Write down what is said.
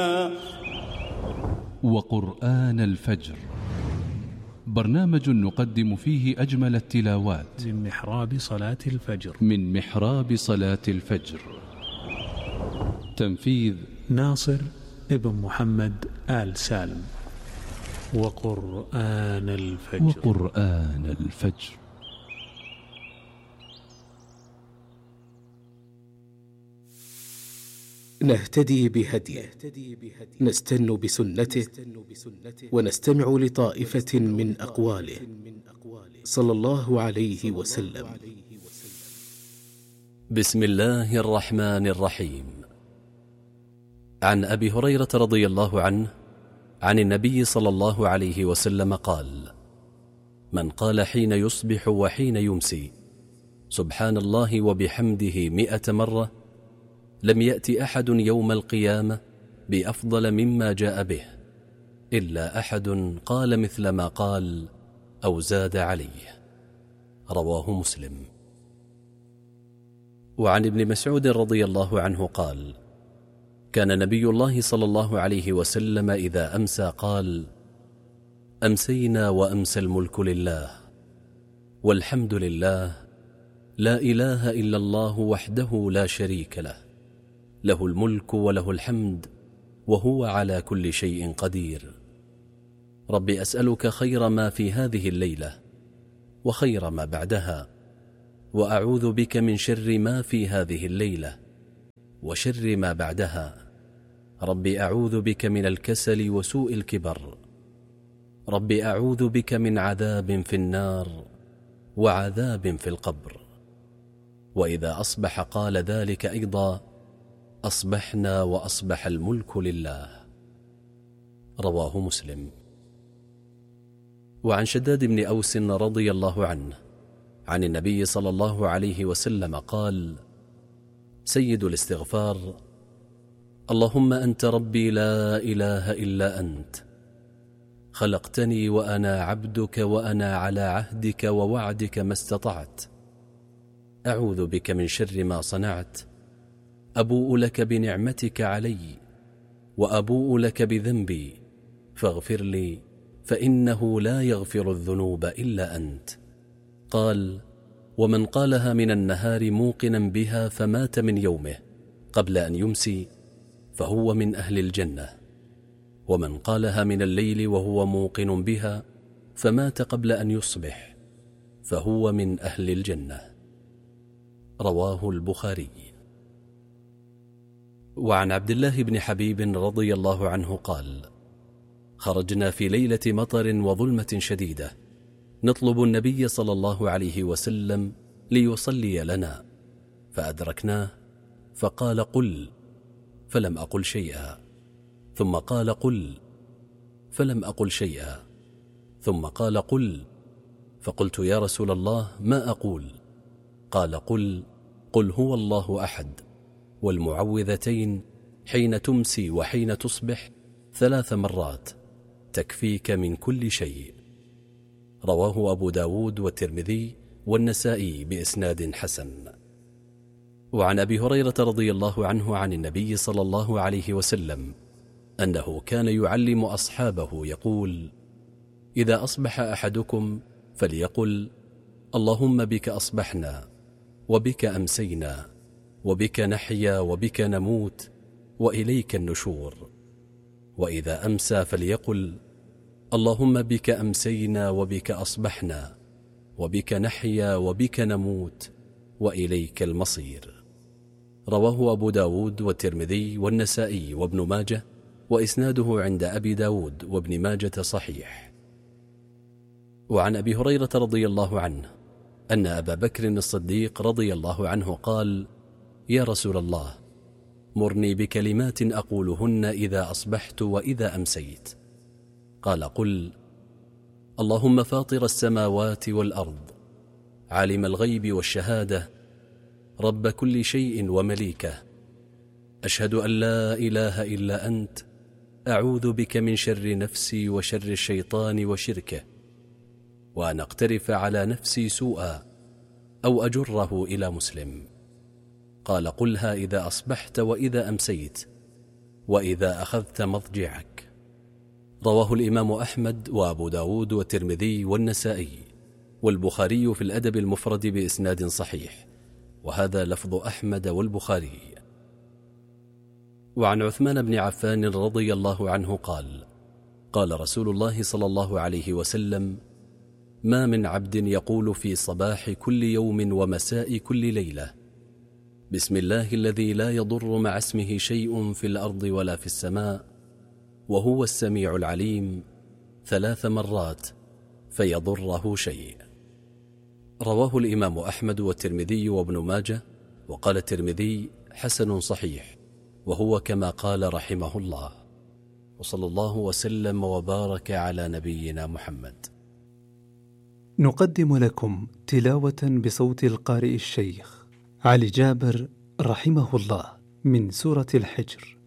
وقرآن الفجر، برنامج نقدم فيه أجمل التلاوات من محراب صلاة الفجر. تنفيذ ناصر ابن محمد آل سالم. وقرآن الفجر. نهتدي بهديه، نستن بسنته، ونستمع لطائفة من أقواله صلى الله عليه وسلم. بسم الله الرحمن الرحيم. عن أبي هريرة رضي الله عنه عن النبي صلى الله عليه وسلم قال: من قال حين يصبح وحين يمسي سبحان الله وبحمده 100 مرة لم يأتي أحد يوم القيامة بأفضل مما جاء به إلا أحد قال مثل ما قال أو زاد عليه. رواه مسلم. وعن ابن مسعود رضي الله عنه قال: كان نبي الله صلى الله عليه وسلم إذا أمسى قال: أمسينا وأمسى الملك لله والحمد لله، لا إله إلا الله وحده لا شريك له، له الملك وله الحمد وهو على كل شيء قدير. رب أسألك خير ما في هذه الليلة وخير ما بعدها، وأعوذ بك من شر ما في هذه الليلة وشر ما بعدها. رب أعوذ بك من الكسل وسوء الكبر. رب أعوذ بك من عذاب في النار وعذاب في القبر. وإذا أصبح قال ذلك أيضا: أصبحنا وأصبح الملك لله. رواه مسلم. وعن شداد بن أوس رضي الله عنه عن النبي صلى الله عليه وسلم قال: سيد الاستغفار: اللهم أنت ربي لا إله إلا أنت، خلقتني وأنا عبدك وأنا على عهدك ووعدك ما استطعت، أعوذ بك من شر ما صنعت، أبوء لك بنعمتك علي وأبوء لك بذنبي فاغفر لي فإنه لا يغفر الذنوب إلا أنت. قال: ومن قالها من النهار موقنا بها فمات من يومه قبل أن يمسي فهو من أهل الجنة، ومن قالها من الليل وهو موقن بها فمات قبل أن يصبح فهو من أهل الجنة. رواه البخاري. وعن عبد الله بن حبيب رضي الله عنه قال: خرجنا في ليلة مطر وظلمة شديدة نطلب النبي صلى الله عليه وسلم ليصلي لنا، فأدركناه فقال: قل، فلم أقل شيئا، ثم قال: قل، فلم أقل شيئا، ثم قال: قل، فقلت: يا رسول الله ما أقول؟ قال: قل هو الله أحد، والمعوذتين حين تمسي وحين تصبح 3 مرات تكفيك من كل شيء. رواه أبو داود والترمذي والنسائي بإسناد حسن. وعن أبي هريرة رضي الله عنه عن النبي صلى الله عليه وسلم أنه كان يعلم أصحابه يقول: إذا أصبح أحدكم فليقل: اللهم بك أصبحنا وبك أمسينا وبك نحيا وبك نموت وإليك النشور. وإذا أمسى فليقل: اللهم بك أمسينا وبك أصبحنا وبك نحيا وبك نموت وإليك المصير. رواه أبو داود والترمذي والنسائي وابن ماجه، وإسناده عند أبي داود وابن ماجة صحيح. وعن أبي هريرة رضي الله عنه أن أبا بكر الصديق رضي الله عنه قال: يا رسول الله، مرني بكلمات أقولهن إذا أصبحت وإذا أمسيت. قال: قل: اللهم فاطر السماوات والأرض، عالم الغيب والشهادة، رب كل شيء ومليكه، أشهد أن لا إله إلا أنت، أعوذ بك من شر نفسي وشر الشيطان وشركه، وأن أقترف على نفسي سوءا أو أجره إلى مسلم. قال: قلها إذا أصبحت وإذا أمسيت، وإذا أخذت مضجعك. رواه الإمام أحمد وأبو داود والترمذي والنسائي والبخاري في الأدب المفرد بإسناد صحيح، وهذا لفظ أحمد والبخاري. وعن عثمان بن عفان رضي الله عنه قال: قال رسول الله صلى الله عليه وسلم: ما من عبد يقول في صباح كل يوم ومساء كل ليلة: بسم الله الذي لا يضر مع اسمه شيء في الأرض ولا في السماء وهو السميع العليم 3 مرات فيضره شيء. رواه الإمام أحمد والترمذي وابن ماجه، وقال الترمذي: حسن صحيح، وهو كما قال رحمه الله. وصلى الله وسلم وبارك على نبينا محمد. نقدم لكم تلاوة بصوت القارئ الشيخ علي جابر رحمه الله من سورة الحجر.